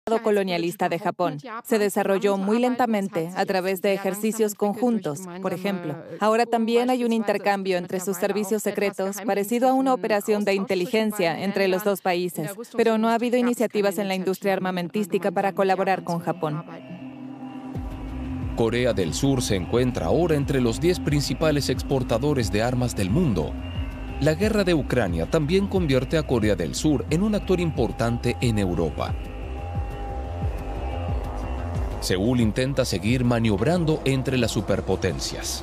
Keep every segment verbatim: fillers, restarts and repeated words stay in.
colonialista de Japón. Se desarrolló muy lentamente a través de ejercicios conjuntos, por ejemplo. Ahora también hay un intercambio entre sus servicios secretos parecido a una operación de inteligencia entre los dos países, pero no ha habido iniciativas en la industria armamentística para colaborar con Japón. Corea del Sur se encuentra ahora entre los diez principales exportadores de armas del mundo. La guerra de Ucrania también convierte a Corea del Sur en un actor importante en Europa. Seúl intenta seguir maniobrando entre las superpotencias.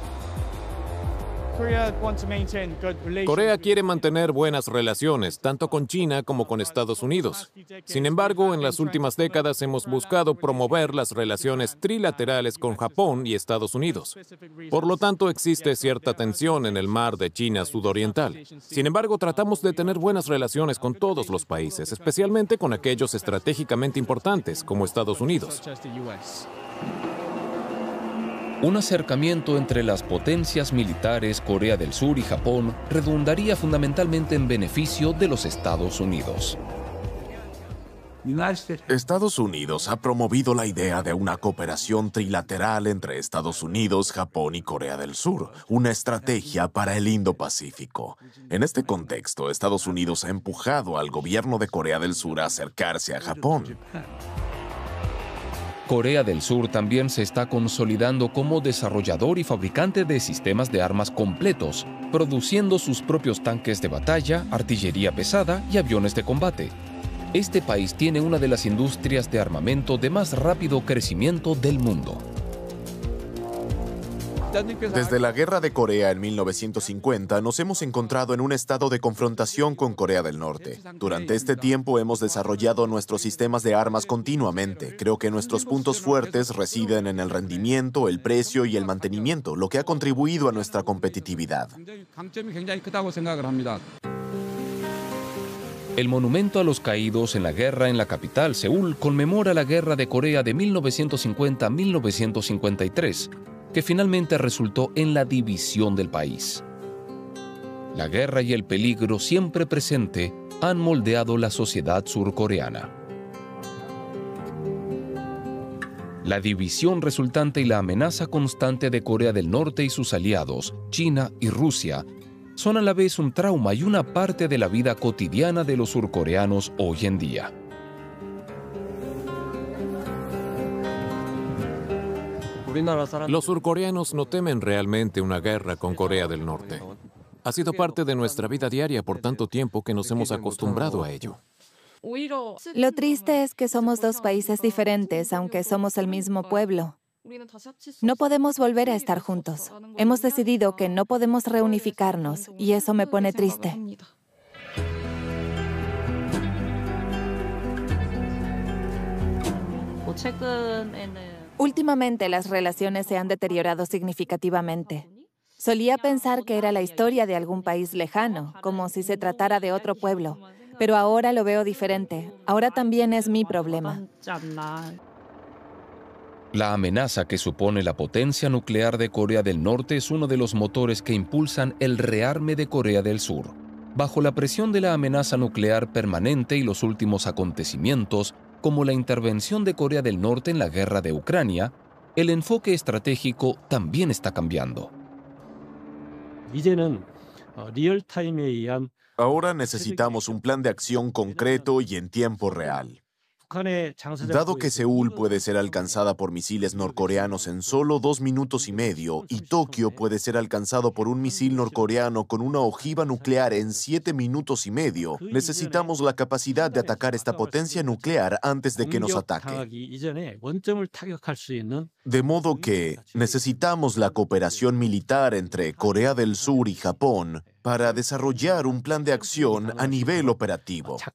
Corea quiere mantener buenas relaciones, tanto con China como con Estados Unidos. Sin embargo, en las últimas décadas hemos buscado promover las relaciones trilaterales con Japón y Estados Unidos. Por lo tanto, existe cierta tensión en el mar de China sudoriental. Sin embargo, tratamos de tener buenas relaciones con todos los países, especialmente con aquellos estratégicamente importantes, como Estados Unidos. Un acercamiento entre las potencias militares Corea del Sur y Japón redundaría fundamentalmente en beneficio de los Estados Unidos. Estados Unidos ha promovido la idea de una cooperación trilateral entre Estados Unidos, Japón y Corea del Sur, una estrategia para el Indo-Pacífico. En este contexto, Estados Unidos ha empujado al gobierno de Corea del Sur a acercarse a Japón. Corea del Sur también se está consolidando como desarrollador y fabricante de sistemas de armas completos, produciendo sus propios tanques de batalla, artillería pesada y aviones de combate. Este país tiene una de las industrias de armamento de más rápido crecimiento del mundo. Desde la Guerra de Corea en mil novecientos cincuenta nos hemos encontrado en un estado de confrontación con Corea del Norte. Durante este tiempo hemos desarrollado nuestros sistemas de armas continuamente. Creo que nuestros puntos fuertes residen en el rendimiento, el precio y el mantenimiento, lo que ha contribuido a nuestra competitividad. El monumento a los caídos en la guerra en la capital, Seúl, conmemora la Guerra de Corea de mil novecientos cincuenta a mil novecientos cincuenta y tres, que finalmente resultó en la división del país. La guerra y el peligro siempre presente han moldeado la sociedad surcoreana. La división resultante y la amenaza constante de Corea del Norte y sus aliados, China y Rusia, son a la vez un trauma y una parte de la vida cotidiana de los surcoreanos hoy en día. Los surcoreanos no temen realmente una guerra con Corea del Norte. Ha sido parte de nuestra vida diaria por tanto tiempo que nos hemos acostumbrado a ello. Lo triste es que somos dos países diferentes, aunque somos el mismo pueblo. No podemos volver a estar juntos. Hemos decidido que no podemos reunificarnos, y eso me pone triste. Últimamente las relaciones se han deteriorado significativamente. Solía pensar que era la historia de algún país lejano, como si se tratara de otro pueblo, pero ahora lo veo diferente. Ahora también es mi problema. La amenaza que supone la potencia nuclear de Corea del Norte es uno de los motores que impulsan el rearme de Corea del Sur. Bajo la presión de la amenaza nuclear permanente y los últimos acontecimientos, como la intervención de Corea del Norte en la guerra de Ucrania, el enfoque estratégico también está cambiando. Ahora necesitamos un plan de acción concreto y en tiempo real. Dado que Seúl puede ser alcanzada por misiles norcoreanos en solo dos minutos y medio y Tokio puede ser alcanzado por un misil norcoreano con una ojiva nuclear en siete minutos y medio, necesitamos la capacidad de atacar esta potencia nuclear antes de que nos ataque. De modo que necesitamos la cooperación militar entre Corea del Sur y Japón para desarrollar un plan de acción a nivel operativo.